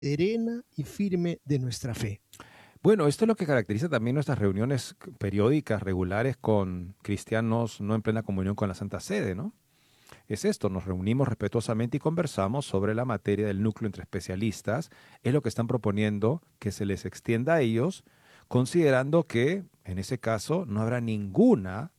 serena y firme de nuestra fe. Bueno, esto es lo que caracteriza también nuestras reuniones periódicas, regulares con cristianos no en plena comunión con la Santa Sede, ¿no? Es esto, nos reunimos respetuosamente y conversamos sobre la materia del núcleo entre especialistas. Es lo que están proponiendo que se les extienda a ellos, considerando que, en ese caso, no habrá ninguna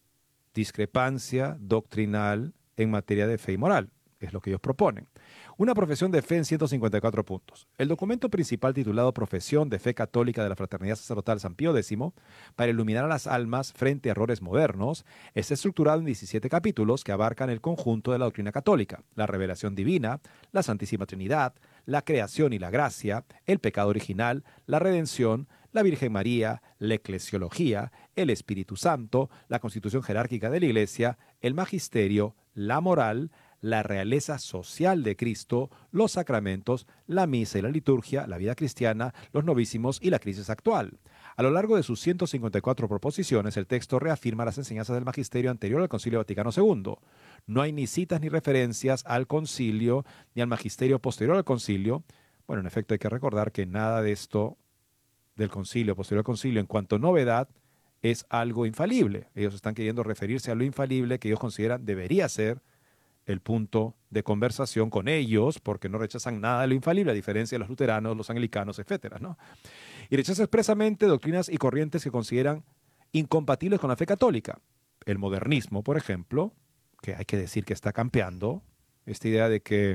discrepancia doctrinal en materia de fe y moral. Es lo que ellos proponen. Una profesión de fe en 154 puntos. El documento principal titulado Profesión de Fe Católica de la Fraternidad Sacerdotal San Pío X, para iluminar a las almas frente a errores modernos, está estructurado en 17 capítulos que abarcan el conjunto de la doctrina católica, la revelación divina, la Santísima Trinidad, la creación y la gracia, el pecado original, la redención, la Virgen María, la eclesiología, el Espíritu Santo, la constitución jerárquica de la Iglesia, el magisterio, la moral, la realeza social de Cristo, los sacramentos, la misa y la liturgia, la vida cristiana, los novísimos y la crisis actual. A lo largo de sus 154 proposiciones, el texto reafirma las enseñanzas del magisterio anterior al Concilio Vaticano II. No hay ni citas ni referencias al concilio ni al magisterio posterior al concilio. Bueno, en efecto hay que recordar que nada de esto del concilio, posterior al concilio, en cuanto a novedad, es algo infalible. Ellos están queriendo referirse a lo infalible que ellos consideran debería ser el punto de conversación con ellos, porque no rechazan nada de lo infalible, a diferencia de los luteranos, los anglicanos, etcétera, ¿no? Y rechaza expresamente doctrinas y corrientes que consideran incompatibles con la fe católica. El modernismo, por ejemplo, que hay que decir que está campeando, esta idea de que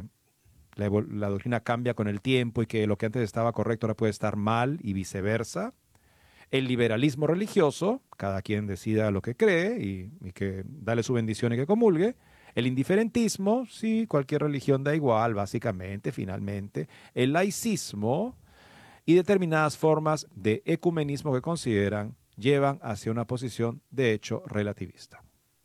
la doctrina cambia con el tiempo y que lo que antes estaba correcto ahora puede estar mal y viceversa. El liberalismo religioso, cada quien decida lo que cree y que dale su bendición y que comulgue. El indiferentismo, sí, cualquier religión da igual, básicamente, finalmente. El laicismo y determinadas formas de ecumenismo que consideran llevan hacia una posición de hecho relativista.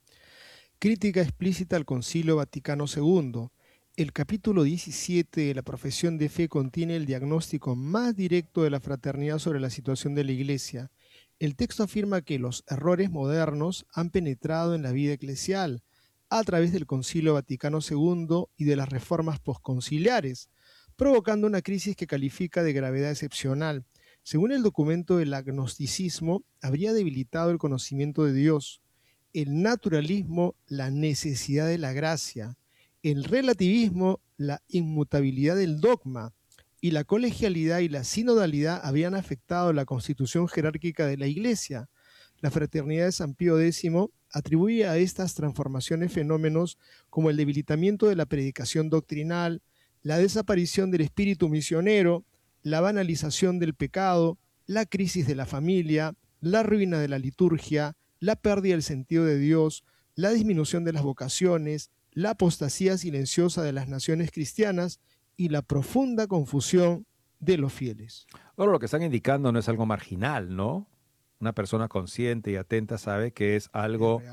Crítica explícita al Concilio Vaticano II. El capítulo 17 de la Profesión de Fe contiene el diagnóstico más directo de la fraternidad sobre la situación de la Iglesia. El texto afirma que los errores modernos han penetrado en la vida eclesial a través del Concilio Vaticano II y de las reformas posconciliares, provocando una crisis que califica de gravedad excepcional. Según el documento, el agnosticismo habría debilitado el conocimiento de Dios, el naturalismo, la necesidad de la gracia, el relativismo, la inmutabilidad del dogma, y la colegialidad y la sinodalidad habían afectado la constitución jerárquica de la Iglesia. La Fraternidad de San Pío X atribuye a estas transformaciones fenómenos como el debilitamiento de la predicación doctrinal, la desaparición del espíritu misionero, la banalización del pecado, la crisis de la familia, la ruina de la liturgia, la pérdida del sentido de Dios, la disminución de las vocaciones, la apostasía silenciosa de las naciones cristianas y la profunda confusión de los fieles. Ahora, lo que están indicando no es algo marginal, ¿no? Una persona consciente y atenta sabe que es algo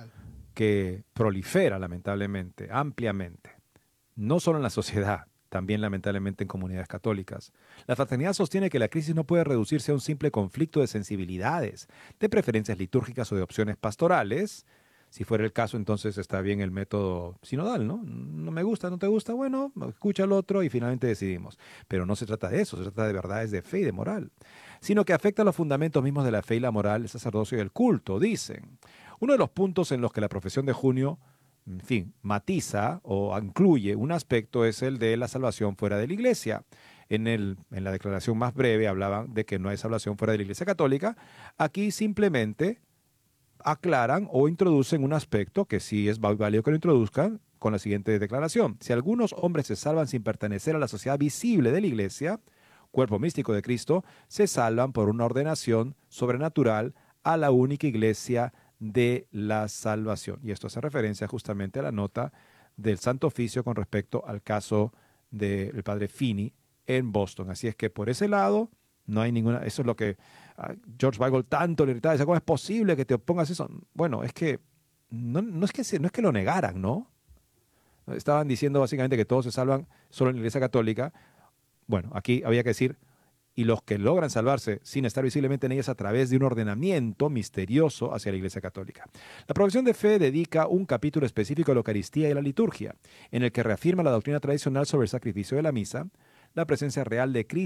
que prolifera, lamentablemente, ampliamente. No solo en la sociedad, también lamentablemente en comunidades católicas. La fraternidad sostiene que la crisis no puede reducirse a un simple conflicto de sensibilidades, de preferencias litúrgicas o de opciones pastorales. Si fuera el caso, entonces está bien el método sinodal, ¿no? No me gusta, no te gusta, bueno, escucha al otro y finalmente decidimos. Pero no se trata de eso, se trata de verdades de fe y de moral, sino que afecta a los fundamentos mismos de la fe y la moral, el sacerdocio y el culto, dicen. Uno de los puntos en los que la profesión de junio, en fin, matiza o incluye un aspecto es el de la salvación fuera de la iglesia. En la declaración más breve hablaban de que no hay salvación fuera de la iglesia católica. Aquí simplemente aclaran o introducen un aspecto que sí es válido que lo introduzcan con la siguiente declaración. Si algunos hombres se salvan sin pertenecer a la sociedad visible de la iglesia, cuerpo místico de Cristo, se salvan por una ordenación sobrenatural a la única iglesia de la salvación. Y esto hace referencia justamente a la nota del Santo Oficio con respecto al caso del padre Finney en Boston. Así es que por ese lado no hay ninguna... Eso es lo que George Weigel tanto le irritaba. Dice, ¿cómo es posible que te opongas a eso? Bueno, es que no es que lo negaran, ¿no? Estaban diciendo básicamente que todos se salvan solo en la Iglesia Católica. Bueno, aquí había que decir, y los que logran salvarse sin estar visiblemente en ellas a través de un ordenamiento misterioso hacia la Iglesia Católica. La profesión de fe dedica un capítulo específico a la Eucaristía y la liturgia, en el que reafirma la doctrina tradicional sobre el sacrificio de la misa, la presencia real de Cristo